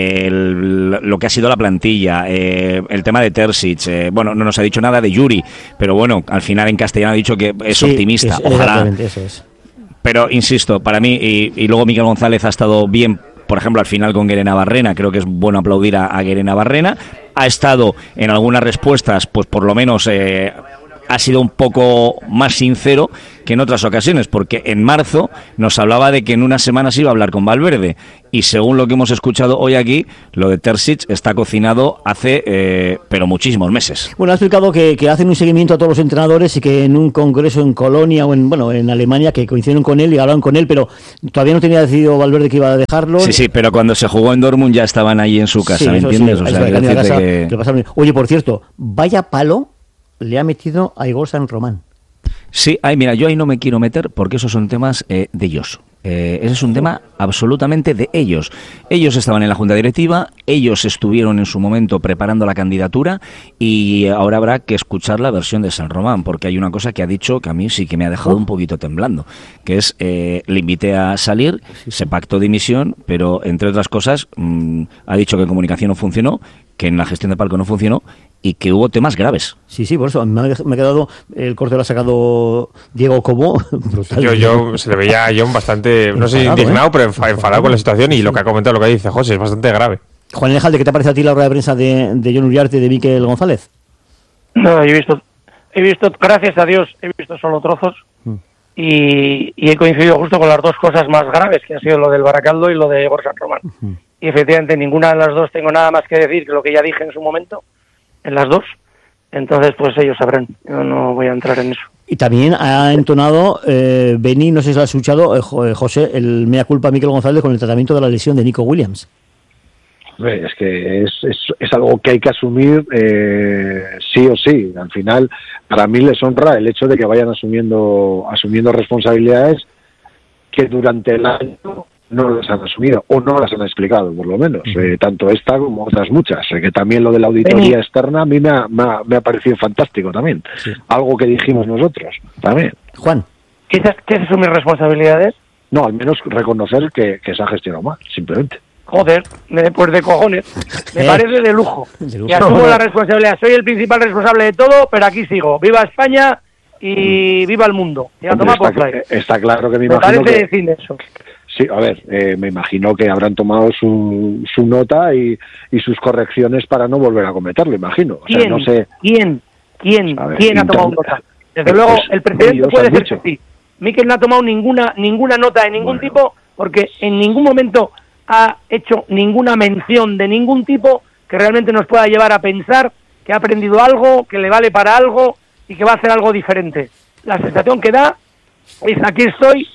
lo que ha sido la plantilla, el tema de Terzic, bueno, no nos ha dicho nada de Yuri, pero bueno, al final en castellano ha dicho que es optimista, ojalá. Eso es. Pero insisto, para mí, y luego Miquel González ha estado bien. Por ejemplo, al final con Guerena Barrena, creo que es bueno aplaudir a Guerena Barrena. Ha estado en algunas respuestas, pues por lo menos ha sido un poco más sincero que en otras ocasiones, porque en marzo nos hablaba de que en unas semanas iba a hablar con Valverde, y según lo que hemos escuchado hoy aquí, lo de Terzic está cocinado hace pero muchísimos meses. Bueno, ha explicado que hacen un seguimiento a todos los entrenadores y que en un congreso en Colonia o en Alemania, que coincidieron con él y hablaron con él, pero todavía no tenía decidido Valverde que iba a dejarlo. Sí, pero cuando se jugó en Dortmund ya estaban ahí en su casa, ¿me entiendes? Sí, Oye, por cierto, vaya palo le ha metido a Igor San Román. Sí, mira, yo ahí no me quiero meter porque esos son temas de ellos. Ese es un tema absolutamente de ellos. Ellos estaban en la junta directiva, ellos estuvieron en su momento preparando la candidatura, y ahora habrá que escuchar la versión de San Román, porque hay una cosa que ha dicho que a mí sí que me ha dejado un poquito temblando, que es, le invité a salir, se pactó dimisión, pero entre otras cosas ha dicho que en comunicación no funcionó, que en la gestión de palco no funcionó, y que hubo temas graves. Sí, por eso me ha quedado, el corte lo ha sacado Diego Cobo, brutal. Yo se le veía a John bastante, no sé, indignado, pero enfadado con la situación, y lo que ha comentado, lo que dice José, es bastante grave. Juan Alejandro, ¿qué te parece a ti la rueda de prensa de Jon Uriarte y de Mikel González? No, he visto, gracias a Dios, he visto solo trozos, y he coincidido justo con las dos cosas más graves, que han sido lo del Baracaldo y lo de Igor San Román. Y efectivamente ninguna de las dos tengo nada más que decir que lo que ya dije en su momento, en las dos. Entonces, pues ellos sabrán. Yo no voy a entrar en eso. Y también ha entonado Beni, no sé si lo has escuchado, José, el mea culpa a Mikel González con el tratamiento de la lesión de Nico Williams. Es que es algo que hay que asumir sí o sí. Al final, para mí les honra el hecho de que vayan asumiendo responsabilidades que durante el año no las han asumido o no las han explicado, por lo menos, tanto esta como otras muchas, que también lo de la auditoría externa a mí me ha parecido fantástico también, algo que dijimos nosotros también. Juan, ¿qué es asumir responsabilidades? No, al menos reconocer que se ha gestionado mal, simplemente. Joder, pues de cojones, me parece de lujo. Y asumo la responsabilidad, soy el principal responsable de todo, pero aquí sigo, viva España y viva el mundo. Está claro que me imagino parece decir eso. Sí, a ver, me imagino que habrán tomado su nota y sus correcciones para no volver a cometerlo, imagino. O sea, no sé. ¿Quién ha tomado nota? Desde luego, el presidente puede ser que sí. Mikel no ha tomado ninguna nota de ningún tipo, porque en ningún momento ha hecho ninguna mención de ningún tipo que realmente nos pueda llevar a pensar que ha aprendido algo, que le vale para algo y que va a hacer algo diferente. La sensación que da es: aquí estoy,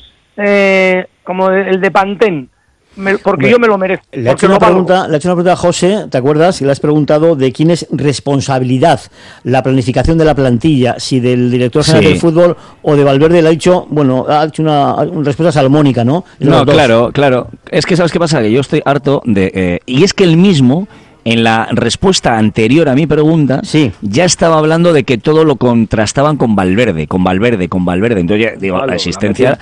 como el de Pantén, porque yo me lo merezco. Le ha hecho una pregunta a José, ¿te acuerdas? Y le has preguntado de quién es responsabilidad la planificación de la plantilla, si del director general del fútbol o de Valverde. Le ha dicho, ha hecho una respuesta salmónica, ¿no? No, claro. Es que, ¿sabes qué pasa? Que yo estoy harto de... y es que él mismo, en la respuesta anterior a mi pregunta, ya estaba hablando de que todo lo contrastaban con Valverde. Entonces ya digo, la existencia...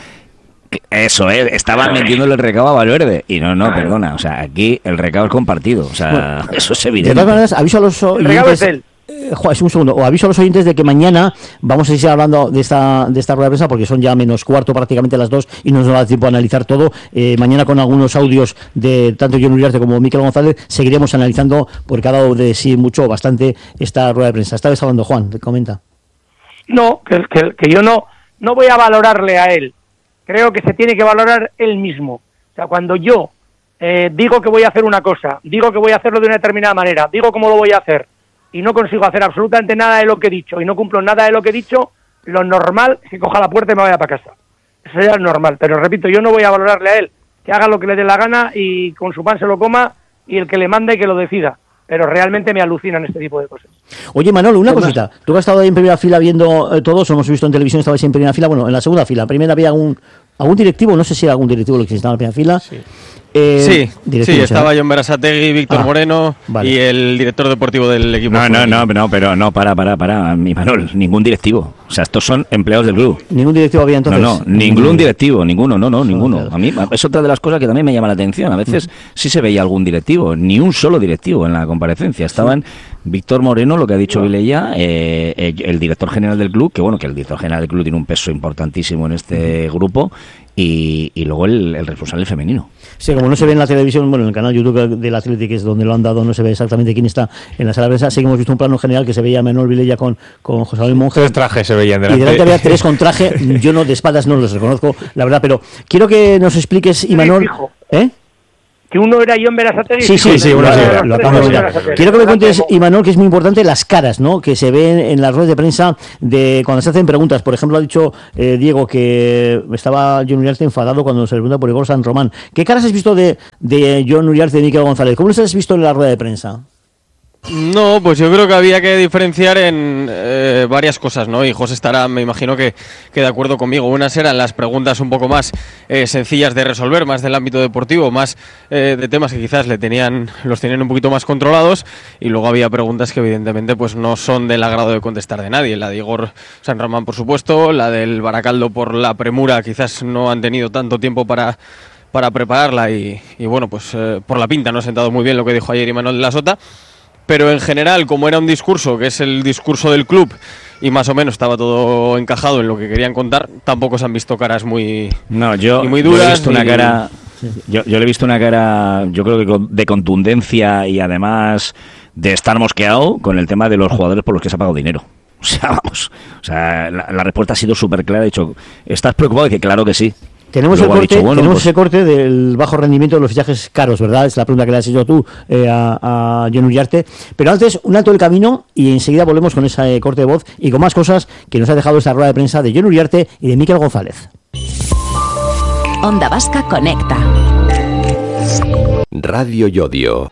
Eso estaban metiéndole el recado a Valverde. Y no, perdona, o sea, aquí el recado es compartido, o sea, eso es evidente. De todas maneras, aviso a los oyentes, un segundo, o aviso a los oyentes de que mañana vamos a seguir hablando de esta rueda de prensa, porque son ya menos cuarto, prácticamente las 2, y no nos da tiempo a analizar todo. Mañana, con algunos audios de tanto Jon Uriarte como Mikel González, seguiremos analizando, porque ha dado de sí mucho, bastante, esta rueda de prensa. Estabas hablando, Juan, comenta. No, que yo no voy a valorarle a él. Creo que se tiene que valorar él mismo. O sea, cuando yo digo que voy a hacer una cosa, digo que voy a hacerlo de una determinada manera, digo cómo lo voy a hacer, y no consigo hacer absolutamente nada de lo que he dicho, y no cumplo nada de lo que he dicho, lo normal es que coja la puerta y me vaya para casa. Eso ya es normal, pero repito, yo no voy a valorarle a él, que haga lo que le dé la gana y con su pan se lo coma, y el que le mande que lo decida. Pero realmente me alucinan este tipo de cosas. Oye, Manolo, una cosita. Tú que has estado ahí en primera fila viendo todos, hemos visto en televisión, estabais en primera fila, en la segunda fila. Primera había algún directivo, no sé si era algún directivo lo que estaba en primera fila. Sí, estaba Jon Berasategui, Víctor Moreno y el director deportivo del equipo. No, para, mi Manol, ningún directivo. O sea, estos son empleados del club. ¿Ningún directivo había entonces? No, ningún directivo, ninguno. A mí es otra de las cosas que también me llama la atención. A veces sí se veía algún directivo, ni un solo directivo en la comparecencia. Estaban Víctor Moreno, lo que ha dicho Vilella, el director general del club, que el director general del club tiene un peso importantísimo en este grupo, y luego el responsable femenino. Sí, como no se ve en la televisión, bueno, en el canal YouTube del Athletic, que es donde lo han dado, no se ve exactamente quién está en la sala de prensa. Sí que hemos visto un plano general que se veía a Manuel Vilella con José Manuel Monge. 3 trajes se veían delante. Y delante había 3 con traje. Yo no, de espaldas no los reconozco, la verdad, pero quiero que nos expliques, Imanol. ¿Eh? Que uno era John Berasategui. Sí, uno lo acabo de mirar. Quiero que me cuentes, Imanol, que es muy importante, las caras, ¿no?, que se ven en las ruedas de prensa de cuando se hacen preguntas. Por ejemplo, ha dicho Diego que estaba Jon Uriarte enfadado cuando se le pregunta por Igor San Román. ¿Qué caras has visto de Jon Uriarte y de Mikel González? ¿Cómo los has visto en la rueda de prensa? No, pues yo creo que había que diferenciar en varias cosas, ¿no? Y José estará, me imagino que de acuerdo conmigo. Unas eran las preguntas un poco más sencillas de resolver, más del ámbito deportivo, más de temas que quizás los tenían un poquito más controlados, y luego había preguntas que evidentemente pues no son del agrado de contestar de nadie. La de Igor San Román, por supuesto, la del Baracaldo por la premura, quizás no han tenido tanto tiempo para prepararla y bueno, pues por la pinta no ha sentado muy bien lo que dijo ayer Imanol de la Sota. Pero en general, como era un discurso, que es el discurso del club, y más o menos estaba todo encajado en lo que querían contar, tampoco se han visto caras muy duras. Yo le he visto una cara, yo le he visto una cara, yo creo que de contundencia y además de estar mosqueado con el tema de los jugadores por los que se ha pagado dinero. O sea, vamos, la respuesta ha sido súper clara. De hecho, ¿estás preocupado? Dice, claro que sí. Tenemos ese corte del bajo rendimiento de los fichajes caros, ¿verdad? Es la pregunta que le has hecho tú a Jon Uriarte. Pero antes, un alto del camino y enseguida volvemos con ese corte de voz y con más cosas que nos ha dejado esta rueda de prensa de Jon Uriarte y de Mikel González. Onda Vasca Conecta. Radio Yodio.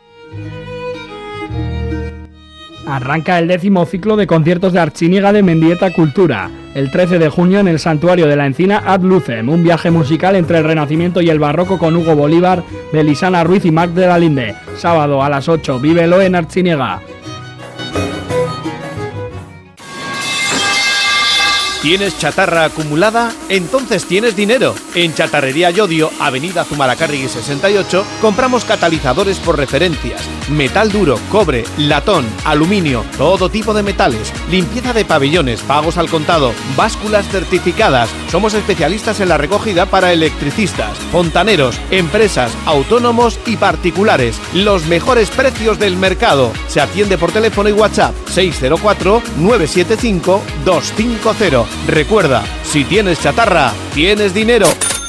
Arranca el 10º ciclo de conciertos de Artziniega de Mendieta Cultura. El 13 de junio en el Santuario de la Encina Ad Lucem, un viaje musical entre el Renacimiento y el Barroco con Hugo Bolívar, Belisana Ruiz y Marc de la Linde. Sábado a las 8, vívelo en Artziniega. ¿Tienes chatarra acumulada? Entonces tienes dinero. En Chatarrería Yodio, Avenida Zumalacárregui 68, compramos catalizadores por referencias, metal duro, cobre, latón, aluminio, todo tipo de metales, limpieza de pabellones, pagos al contado, básculas certificadas. Somos especialistas en la recogida para electricistas, fontaneros, empresas, autónomos y particulares. Los mejores precios del mercado. Se atiende por teléfono y WhatsApp 604-975-250. Recuerda, si tienes chatarra, tienes dinero.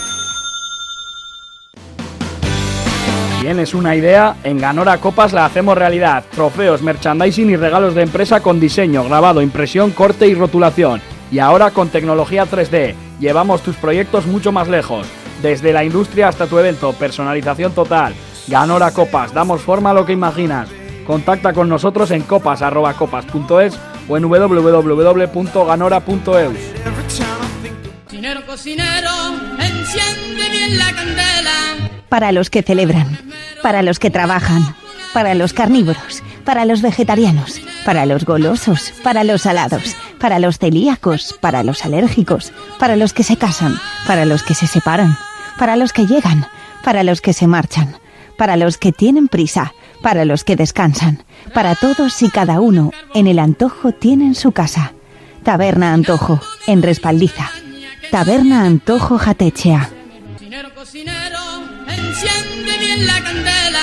¿Tienes una idea? En Ganora Copas la hacemos realidad. Trofeos, merchandising y regalos de empresa con diseño, grabado, impresión, corte y rotulación. Y ahora con tecnología 3D. Llevamos tus proyectos mucho más lejos. Desde la industria hasta tu evento, personalización total. Ganora Copas, damos forma a lo que imaginas. Contacta con nosotros en copas@copas.es o en www.ganora.eus. Cocinero, cocinero, enciende bien la candela. Para los que celebran, para los que trabajan, para los carnívoros, para los vegetarianos, para los golosos, para los salados, para los celíacos, para los alérgicos, para los que se casan, para los que se separan, para los que llegan, para los que se marchan, para los que tienen prisa, para los que descansan, para todos y cada uno, en el Antojo tienen su casa. Taberna Antojo, en Respaldiza. Taberna Antojo Jatechea. Cocinero, cocinero, enciende bien la candela.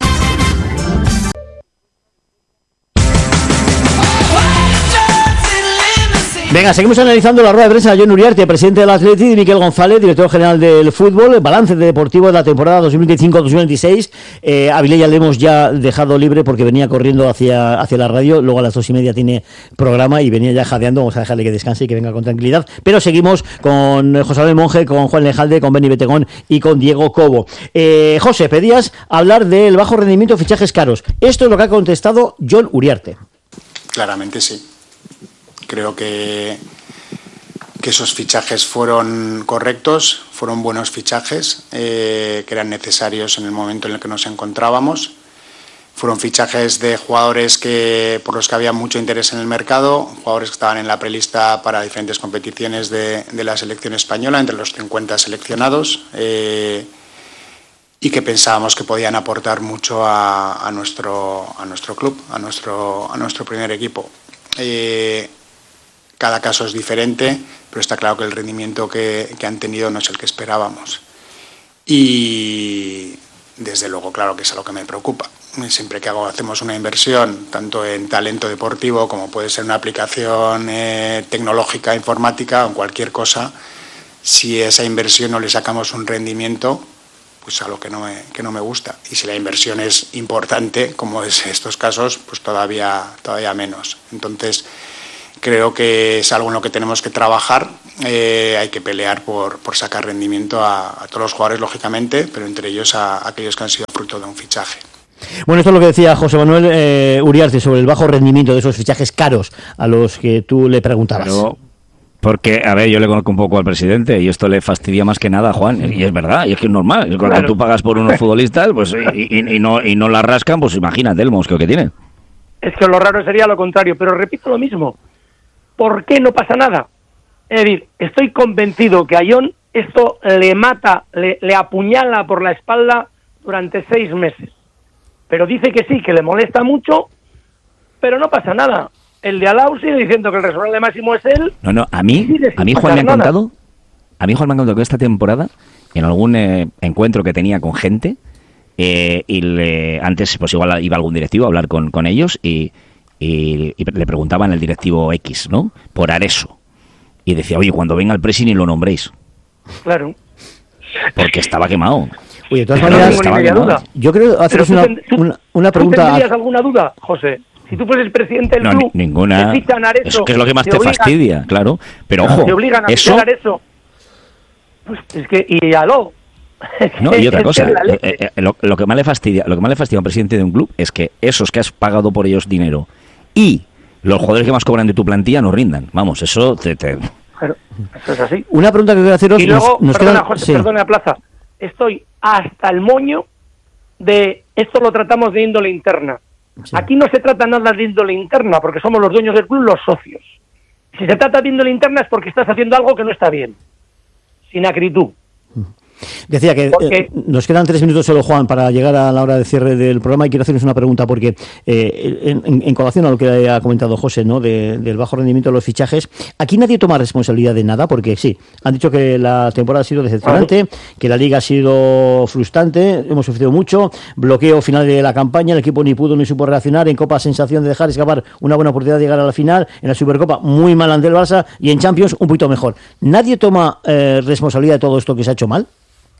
Venga, seguimos analizando la rueda de prensa de Jon Uriarte, presidente del Athletic, y Mikel González, director general del fútbol, el balance deportivo de la temporada 2025-2026. A Vilella le hemos ya dejado libre porque venía corriendo hacia la radio, luego a las 2:30 tiene programa y venía ya jadeando. Vamos a dejarle que descanse y que venga con tranquilidad. Pero seguimos con José Manuel Monge, con Juan Lejalde, con Beni Betegón y con Diego Cobo. José, pedías hablar del bajo rendimiento, fichajes caros. Esto es lo que ha contestado Jon Uriarte. Claramente sí. Creo que esos fichajes fueron correctos, fueron buenos fichajes, que eran necesarios en el momento en el que nos encontrábamos. Fueron fichajes de jugadores por los que había mucho interés en el mercado, jugadores que estaban en la prelista para diferentes competiciones de la selección española, entre los 50 seleccionados, y que pensábamos que podían aportar mucho a nuestro club, a nuestro primer equipo. cada caso es diferente, pero está claro que el rendimiento que han tenido no es el que esperábamos. Y desde luego, claro que es algo que me preocupa. Siempre que hacemos una inversión, tanto en talento deportivo como puede ser una aplicación tecnológica, informática o en cualquier cosa, si a esa inversión no le sacamos un rendimiento, pues algo que no me gusta. Y si la inversión es importante, como es estos casos, pues todavía menos. Entonces, creo que es algo en lo que tenemos que trabajar. Hay que pelear por sacar rendimiento a todos los jugadores, lógicamente, pero entre ellos a aquellos que han sido fruto de un fichaje. Bueno, esto es lo que decía José Manuel Uriarte sobre el bajo rendimiento de esos fichajes caros a los que tú le preguntabas. Pero, porque, a ver, yo le conozco un poco al presidente y esto le fastidia más que nada a Juan, y es verdad, y es que es normal. Cuando tú pagas por unos futbolistas pues y no la rascan, pues imagínate el mosqueo que tienen. Es que lo raro sería lo contrario, pero repito lo mismo. ¿Por qué no pasa nada? Es decir, estoy convencido que a Jon esto le mata, le apuñala por la espalda durante 6 meses. Pero dice que sí, que le molesta mucho, pero no pasa nada. El de Alau sigue diciendo que el responsable máximo es él. No, a mí Juan me ha contado, que esta temporada, en algún encuentro que tenía con gente, antes pues igual iba algún directivo a hablar con ellos y le preguntaban al directivo X, ¿no? Por Areso. Y decía, oye, cuando venga el presi ni lo nombréis. Claro. Porque estaba quemado. Oye, de todas maneras, yo creo haceros una pregunta. ¿Tú tendrías alguna duda, José? Si tú fueres presidente del club, ninguna. te fichan Areso, eso que es lo que más te fastidia, claro. Pero ojo, te obligan a fichar Areso. Pues es que, y aló. No, y otra cosa, lo que más le fastidia a un presidente de un club es que esos que has pagado por ellos dinero y los jugadores que más cobran de tu plantilla no rindan. Vamos, eso Claro, eso es así. Una pregunta que quiero haceros. Y luego, perdona, Plaza, estoy hasta el moño de esto lo tratamos de índole interna. Sí. Aquí no se trata nada de índole interna, porque somos los dueños del club, los socios. Si se trata de índole interna es porque estás haciendo algo que no está bien, sin acritud. Decía que nos quedan 3 minutos solo, Juan, para llegar a la hora de cierre del programa, y quiero hacerles una pregunta porque en colación a lo que ha comentado José, ¿no? Del bajo rendimiento de los fichajes, aquí nadie toma responsabilidad de nada, porque sí, han dicho que la temporada ha sido decepcionante, que la liga ha sido frustrante, hemos sufrido mucho, bloqueo final de la campaña, el equipo ni pudo ni supo reaccionar, en Copa sensación de dejar escapar una buena oportunidad de llegar a la final, en la Supercopa muy mal ante el Barça y en Champions un poquito mejor. ¿Nadie toma responsabilidad de todo esto que se ha hecho mal?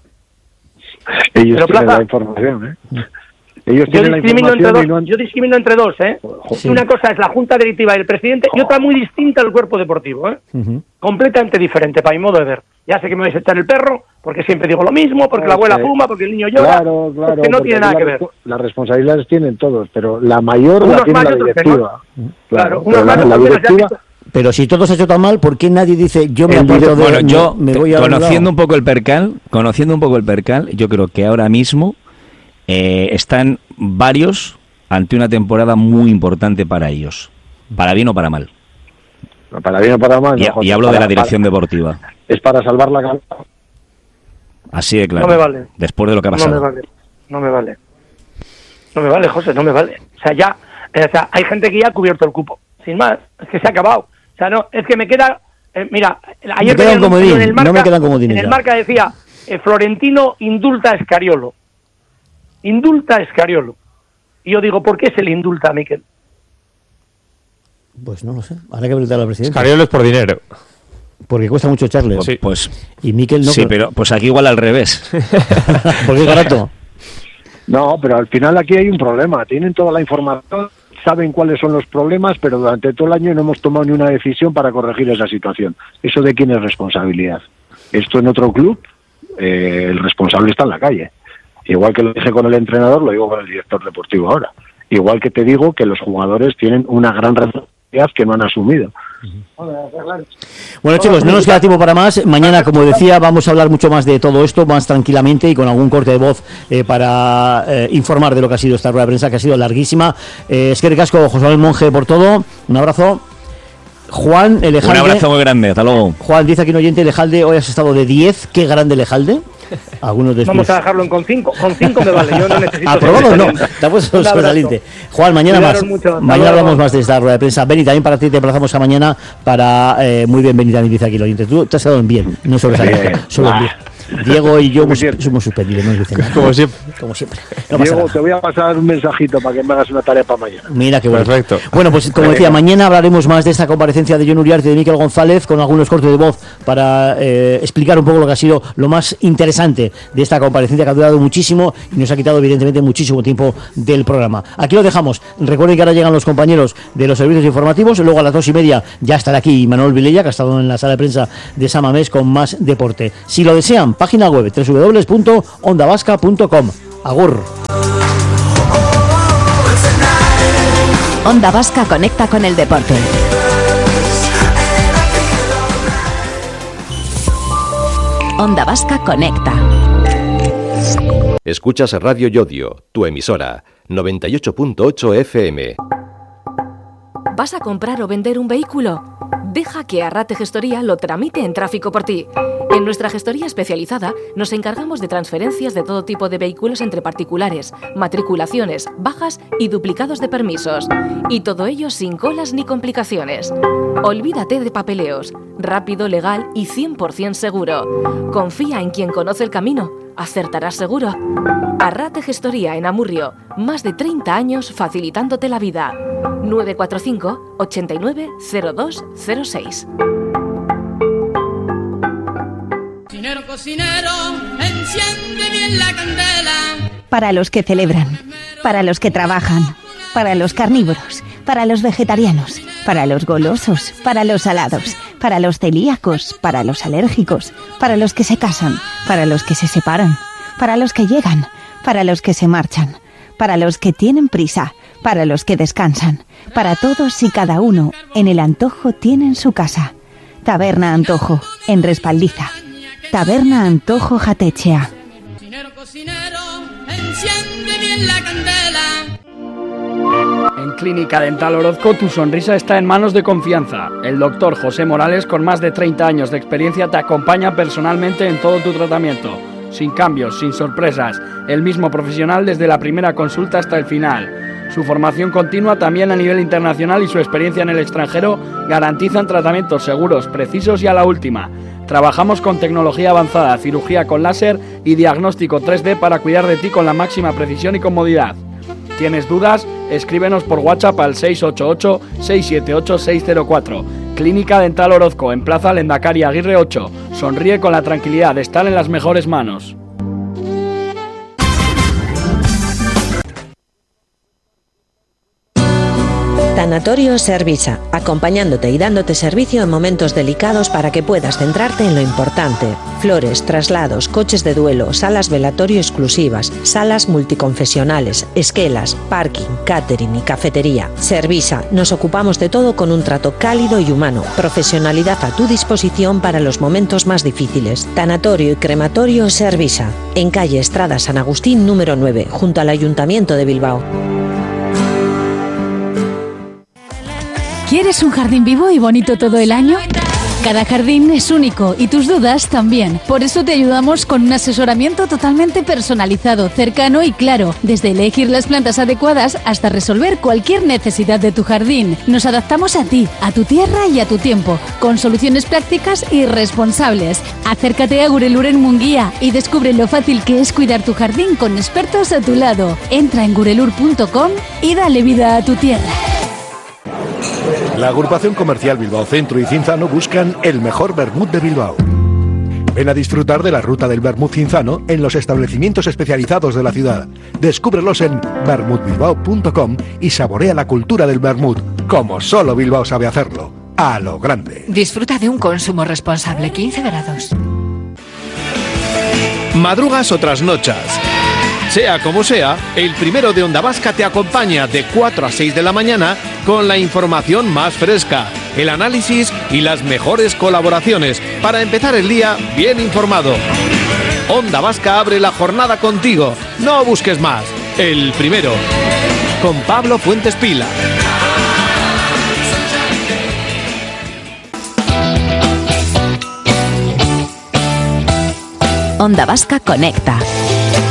Ellos tienen la información, Ellos tienen la información. Yo discrimino entre dos, Sí. Una cosa es la junta directiva y el presidente, y otra muy distinta al cuerpo deportivo, completamente diferente, para mi modo de ver. Ya sé que me vais a echar el perro, porque siempre digo lo mismo, porque la abuela fuma, porque el niño llora, claro, que no tiene nada que ver. Las responsabilidades tienen todos, pero la mayor la tiene la directiva. Claro, la directiva. Pero si todo se ha hecho tan mal, ¿por qué nadie dice yo me aparto de... Bueno, yo, me voy a conociendo un poco el percal, yo creo que ahora mismo están varios ante una temporada muy importante para ellos, para bien o para mal. Para bien o para mal. Y hablo de la dirección deportiva. Es para salvar la cabeza. Así de claro. No me vale. Después de lo que ha pasado. No me vale, José, no me vale. O sea, hay gente que ya ha cubierto el cupo. Sin más, es que se ha acabado. O sea, no, es que me queda... mira, ayer en el Marca, no me quedan comodines. En el Marca decía, Florentino indulta a Escariolo. Indulta a Escariolo. Y yo digo, ¿por qué se le indulta a Miquel? Pues no lo sé. Habrá que preguntarle al presidente. Escariolo es por dinero. Porque cuesta mucho echarle. Sí. Pues, y Miquel no. Sí, pero pues aquí igual al revés. Porque es barato. No, pero al final aquí hay un problema. Tienen toda la información, saben cuáles son los problemas, pero durante todo el año no hemos tomado ni una decisión para corregir esa situación. ¿Eso de quién es responsabilidad? Esto en otro club, el responsable está en la calle. Igual que lo dije con el entrenador, lo digo con el director deportivo ahora. Igual que te digo que los jugadores tienen una gran responsabilidad que no han asumido. Bueno, chicos, no nos queda tiempo para más. Mañana, como decía, vamos a hablar mucho más de todo esto, más tranquilamente y con algún corte de voz para informar de lo que ha sido esta rueda de prensa, que ha sido larguísima. Eskerrik asko, José Manuel Monje, por todo. Un abrazo. Juan Elejalde. Un abrazo muy grande, hasta luego. Juan, dice aquí un oyente, Elejalde, hoy has estado de 10. Qué grande Elejalde. Algunos de Vamos a dejarlo en con 5. Con 5 me vale, yo no necesito... Aprobado no, te ha puesto sobresaliente. Juan, mañana Cuidaros más. mucho. Mañana hablamos más de esta rueda de prensa. Beni, también para ti te emplazamos a mañana para... muy bien, Beni, también dice aquí el oyente. Tú te has dado en bien, no sobresaliente, solo en bien. Diego y yo somos suspendidos, no nos dicen nada. Como siempre. Como siempre. No pasa Diego, nada. te voy a pasar un mensajito para que me hagas una tarea para mañana. Mira qué bueno. Perfecto. Bueno, pues como decía, mañana hablaremos más de esta comparecencia de Jon Uriarte y de Mikel González con algunos cortes de voz para explicar un poco lo que ha sido lo más interesante de esta comparecencia, que ha durado muchísimo y nos ha quitado evidentemente muchísimo tiempo del programa. Aquí lo dejamos. Recuerden que ahora llegan los compañeros de los servicios informativos. Luego a las 2:30 ya estará aquí Manuel Vilella, que ha estado en la sala de prensa de San Mamés con más deporte. Si lo desean, página web www.ondavasca.com. Agur. Onda Vasca conecta con el deporte. Onda Vasca conecta. Escuchas Radio Yodio, tu emisora, 98.8 FM. ¿Vas a comprar o vender un vehículo? Deja que Arrate Gestoría lo tramite en tráfico por ti. En nuestra gestoría especializada nos encargamos de transferencias de todo tipo de vehículos entre particulares, matriculaciones, bajas y duplicados de permisos. Y todo ello sin colas ni complicaciones. Olvídate de papeleos. Rápido, legal y 100% seguro. Confía en quien conoce el camino. Acertarás seguro. Arrate Gestoría en Amurrio. Más de 30 años facilitándote la vida. 945 89 0206. Cocinero, cocinero, enciende bien la candela. Para los que celebran, para los que trabajan, para los carnívoros, para los vegetarianos, para los golosos, para los salados, para los celíacos, para los alérgicos, para los que se casan, para los que se separan, para los que llegan, para los que se marchan, para los que tienen prisa, para los que descansan, para todos y cada uno, en el Antojo tienen su casa. Taberna Antojo, en Respaldiza. Taberna Antojo Jatechea. Cocinero, cocinero, enciende bien la candela. En Clínica Dental Orozco tu sonrisa está en manos de confianza. El doctor José Morales, con más de 30 años de experiencia, te acompaña personalmente en todo tu tratamiento. Sin cambios, sin sorpresas. El mismo profesional desde la primera consulta hasta el final. Su formación continua también a nivel internacional y su experiencia en el extranjero garantizan tratamientos seguros, precisos y a la última. Trabajamos con tecnología avanzada, cirugía con láser y diagnóstico 3D para cuidar de ti con la máxima precisión y comodidad. ¿Tienes dudas? Escríbenos por WhatsApp al 688-678-604. Clínica Dental Orozco, en Plaza Lendakari Aguirre 8. Sonríe con la tranquilidad de estar en las mejores manos. Tanatorio Servisa, acompañándote y dándote servicio en momentos delicados para que puedas centrarte en lo importante. Flores, traslados, coches de duelo, salas velatorio exclusivas, salas multiconfesionales, esquelas, parking, catering y cafetería. Servisa, nos ocupamos de todo con un trato cálido y humano. Profesionalidad a tu disposición para los momentos más difíciles. Tanatorio y crematorio Servisa, en calle Estrada San Agustín número 9, junto al Ayuntamiento de Bilbao. ¿Quieres un jardín vivo y bonito todo el año? Cada jardín es único y tus dudas también. Por eso te ayudamos con un asesoramiento totalmente personalizado, cercano y claro, desde elegir las plantas adecuadas hasta resolver cualquier necesidad de tu jardín. Nos adaptamos a ti, a tu tierra y a tu tiempo, con soluciones prácticas y responsables. Acércate a Gurelur en Munguía y descubre lo fácil que es cuidar tu jardín con expertos a tu lado. Entra en gurelur.com y dale vida a tu tierra. La agrupación comercial Bilbao Centro y Cinzano buscan el mejor vermut de Bilbao. Ven a disfrutar de la ruta del vermut cinzano en los establecimientos especializados de la ciudad. Descúbrelos en vermutbilbao.com y saborea la cultura del vermut, como solo Bilbao sabe hacerlo, a lo grande. Disfruta de un consumo responsable, 15 grados. Madrugas o trasnochas. Sea como sea, el primero de Onda Vasca te acompaña de 4 a 6 de la mañana con la información más fresca, el análisis y las mejores colaboraciones para empezar el día bien informado. Onda Vasca abre la jornada contigo. No busques más. El primero. Con Pablo Fuentes Pila. Onda Vasca Conecta.